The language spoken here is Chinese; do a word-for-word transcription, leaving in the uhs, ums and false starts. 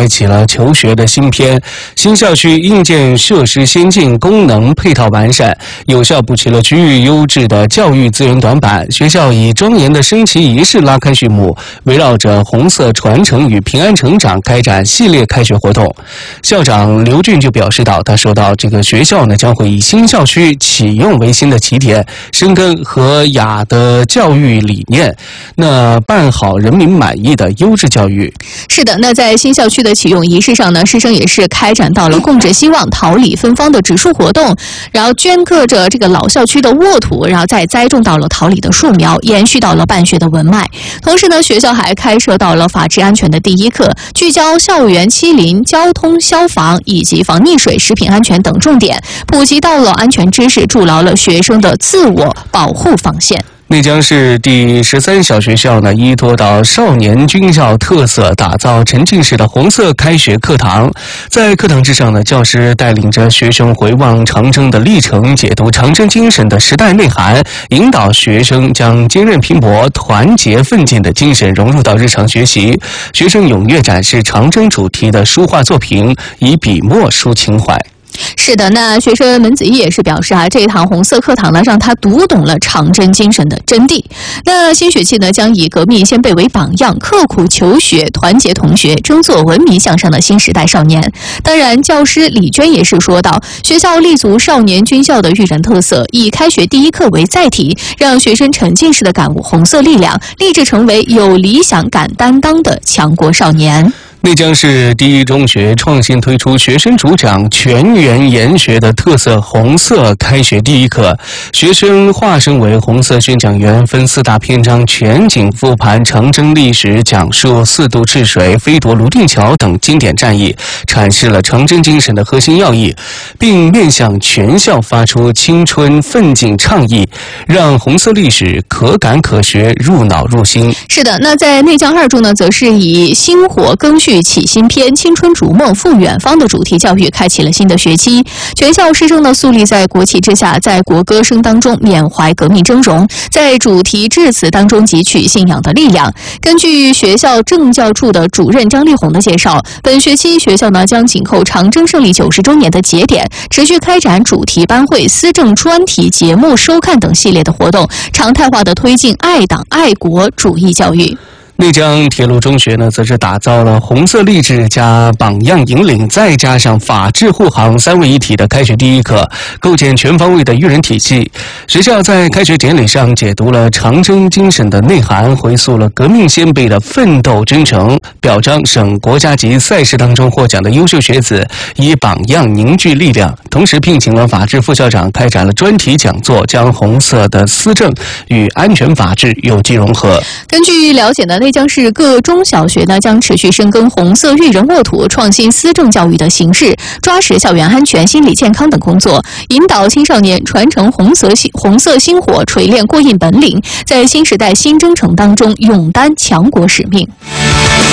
开启了求学的新篇。新校区硬件设施先进，功能配套完善，有效补齐了区域优质的教育资源短板。学校以庄严的升旗仪式拉开序幕，围绕着红色传承与平安成长开展系列开学活动。校长刘俊就表示到，他说到这个学校呢将会以新校区启用为新的起点，深耕和雅的教育理念，那办好人民满意的优质教育。 是的，那在新校区的启用仪式上呢，师生也是开展到了供着希望、桃李芬芳的植树活动，然后镌刻着这个老校区的沃土，然后再栽种到了桃李的树苗，延续到了办学的文脉。同时呢，学校还开设到了法治安全的第一课，聚焦校园欺凌、交通、消防以及防溺水、食品安全等重点，普及到了安全知识，筑牢了学生的自我保护防线。 内江市第十三小学校呢，依托到少年军校特色，打造沉浸式的红色开学课堂。在课堂之上呢，教师带领着学生回望长征的历程，解读长征精神的时代内涵，引导学生将坚韧拼搏、团结奋进的精神融入到日常学习。学生踊跃展示长征主题的书画作品，以笔墨抒情怀。 是的，那学生门子义也是表示啊，这一堂红色课堂呢，让他读懂了长征精神的真谛。那新学期呢，将以革命先辈为榜样，刻苦求学，团结同学，争做文明向上的新时代少年。当然，教师李娟也是说到，学校立足少年军校的育人特色，以开学第一课为载体，让学生沉浸式的感悟红色力量，立志成为有理想、敢担当的强国少年。 内江市第一中学创新推出学生主讲全员研学的特色红色开学第一课，学生化身为红色宣讲员，分四大篇章全景复盘长征历史，讲述四渡赤水、飞夺泸定桥等经典战役，阐释了长征精神的核心要义，并面向全校发出青春奋进倡议，让红色历史可感可学，入脑入心。 是的，那在内江二中呢，则是以星火更续起新篇、青春逐梦赴远方的主题教育开启了新的学期。全校师生呢肃立在国旗之下，在国歌声当中缅怀革命峥嵘，在主题致辞当中汲取信仰的力量。根据学校政教处的主任张丽红的介绍，本学期学校呢将紧扣长征胜利九十周年的节点，持续开展主题班会、思政专题节目收看等系列的活动，常态化的推进爱党爱国主义教育。 内江铁路中学呢，则是打造了红色励志加榜样引领，再加上法治护航三位一体的开学第一课，构建全方位的育人体系。学校在开学典礼上解读了长征精神的内涵，回溯了革命先辈的奋斗征程，表彰省国家级赛事当中获奖的优秀学子，以榜样凝聚力量。同时聘请了法制副校长开展了专题讲座，将红色的思政与安全法治有机融合。 根据了解呢，内江市各中小学呢将持续深耕红色育人沃土、创新思政教育的形式，抓实校园安全、心理健康等工作，引导青少年传承红色红色星火，锤炼过硬本领，在新时代新征程当中勇担强国使命。